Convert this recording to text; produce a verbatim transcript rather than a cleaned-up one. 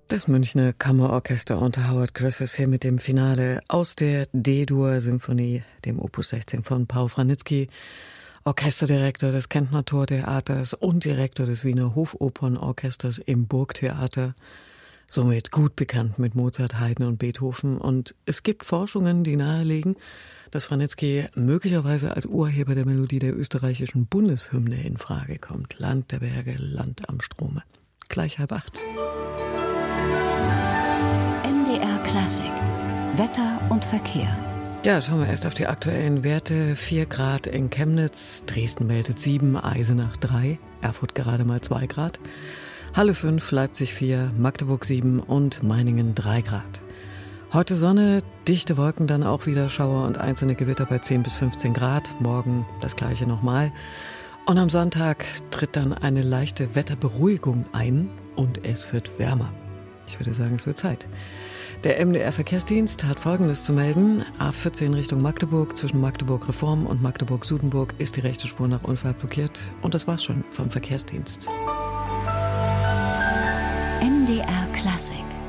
Das Münchner Kammerorchester unter Howard Griffiths hier mit dem Finale aus der D-Dur-Symphonie, dem Opus sechzehn von Paul Wranitzky, Orchesterdirektor des Kärntner Tortheaters und Direktor des Wiener Hofopernorchesters im Burgtheater, somit gut bekannt mit Mozart, Haydn und Beethoven. Und es gibt Forschungen, die nahelegen, dass Wranitzky möglicherweise als Urheber der Melodie der österreichischen Bundeshymne in Frage kommt. Land der Berge, Land am Strome. Gleich halb acht. M D R Klassik. Wetter und Verkehr. Ja, schauen wir erst auf die aktuellen Werte. vier Grad in Chemnitz, Dresden meldet sieben, Eisenach drei, Erfurt gerade mal zwei Grad, Halle fünf, Leipzig vier, Magdeburg sieben und Meiningen drei Grad. Heute Sonne, dichte Wolken, dann auch wieder Schauer und einzelne Gewitter bei zehn bis fünfzehn Grad. Morgen das gleiche nochmal. Und am Sonntag tritt dann eine leichte Wetterberuhigung ein und es wird wärmer. Ich würde sagen, es wird Zeit. Der M D R-Verkehrsdienst hat Folgendes zu melden. A vierzehn Richtung Magdeburg, zwischen Magdeburg-Reform und Magdeburg-Sudenburg ist die rechte Spur nach Unfall blockiert. Und das war's schon vom Verkehrsdienst. M D R Klassik.